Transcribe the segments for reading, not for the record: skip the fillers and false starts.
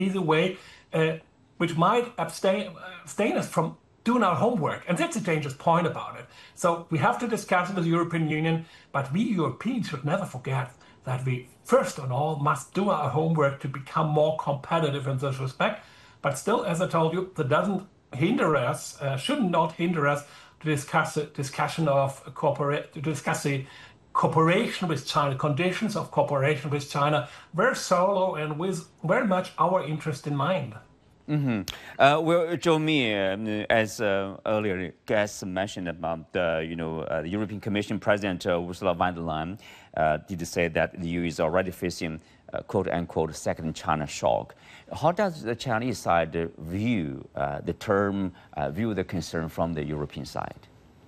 easy way, which might abstain us from doing our homework. And that's a dangerous point about it. So we have to discuss it with the European Union, but we Europeans should never forget that we, first of all, must do our homework to become more competitive in this respect. But still, as I told you, that doesn't hinder us, should not hinder us to discuss the discussion of to discuss the cooperation with China, conditions of cooperation with China, very solo and with very much our interest in mind. Well, Joe Me, as earlier guests mentioned about the European Commission President Ursula von der Leyen did say that the EU is already facing quote unquote second China shock. How does the Chinese side view view the concern from the European side?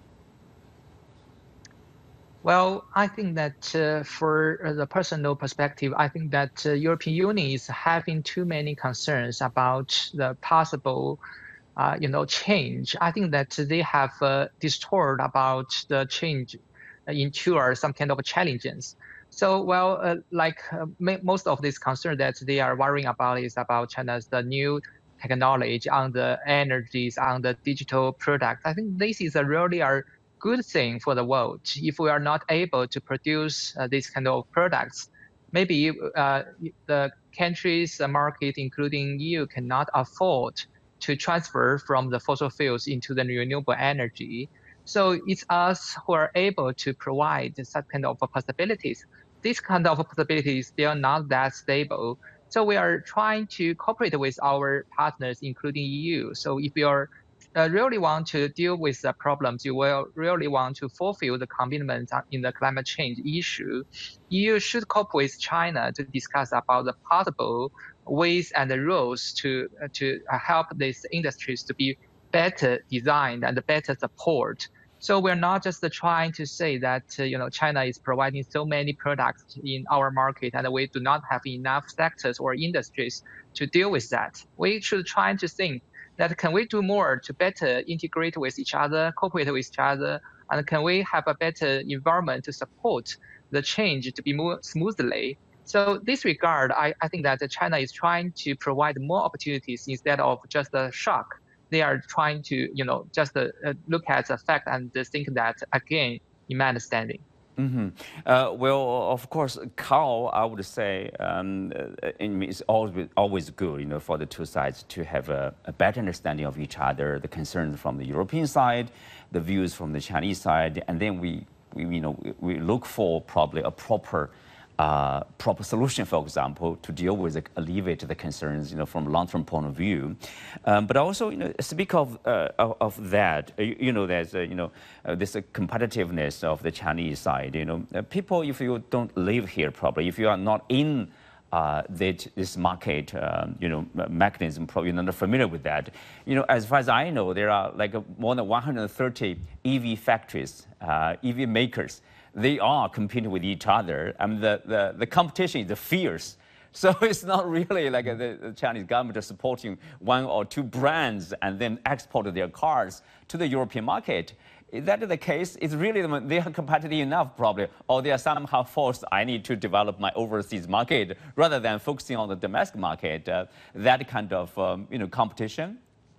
Well, I think that for the personal perspective, I think that European Union is having too many concerns about the possible, change. I think that they have distorted about the change into some kind of challenges. So, well, most of these concerns that they are worrying about is about China's the new technology on the energies, on the digital product. I think this is a really a good thing for the world. If we are not able to produce these kind of products, maybe the country's market, including EU, cannot afford to transfer from the fossil fuels into the renewable energy. So it's us who are able to provide such kind of possibilities. These kind of possibilities, they are not that stable. So we are trying to cooperate with our partners, including EU. So if you are really want to deal with the problems, you will really want to fulfill the commitments in the climate change issue, EU should cooperate with China to discuss about the possible ways and the rules to help these industries to be better designed and better support. So we're not just trying to say that China is providing so many products in our market and we do not have enough sectors or industries to deal with that. We should try to think that can we do more to better integrate with each other, cooperate with each other, and can we have a better environment to support the change to be more smoothly? So this regard, I think that China is trying to provide more opportunities instead of just a shock. They are trying to, just look at the fact and think that, again, in my understanding. Well, of course, Carl, I would say it's always good, for the two sides to have a better understanding of each other, the concerns from the European side, the views from the Chinese side, and then we look for probably a proper solution, for example, to deal with alleviate the concerns, from a long-term point of view. But also, speak of that, there's this competitiveness of the Chinese side. People, if you don't live here, probably if you are not in this market, mechanism, probably you're not familiar with that. As far as I know, there are like more than 130 EV factories, EV makers. They are competing with each other. I mean, the competition is fierce. So it's not really like the Chinese government is supporting one or two brands and then export their cars to the European market. If that is the case, it's really they are competitive enough probably, or they are somehow forced, I need to develop my overseas market rather than focusing on the domestic market. That kind of competition.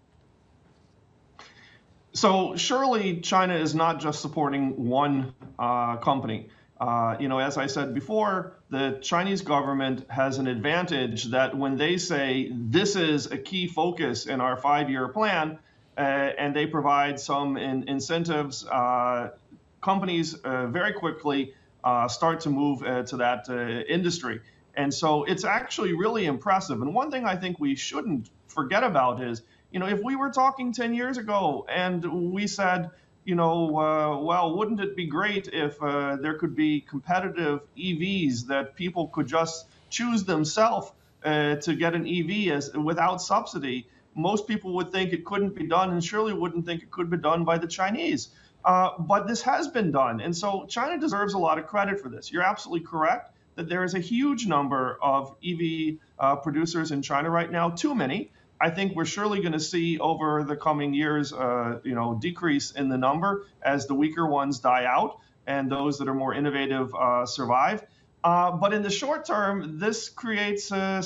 So surely China is not just supporting one company. As I said before, the Chinese government has an advantage that when they say this is a key focus in our 5-year plan, and they provide some incentives, companies very quickly start to move to that industry. And so it's actually really impressive. And one thing I think we shouldn't forget about is, if we were talking 10 years ago and we said, well, wouldn't it be great if there could be competitive EVs that people could just choose themselves to get an EV without subsidy? Most people would think it couldn't be done and surely wouldn't think it could be done by the Chinese. But this has been done. And so China deserves a lot of credit for this. You're absolutely correct that there is a huge number of EV producers in China right now, too many. I think we're surely going to see over the coming years, decrease in the number as the weaker ones die out and those that are more innovative survive. But in the short term, this creates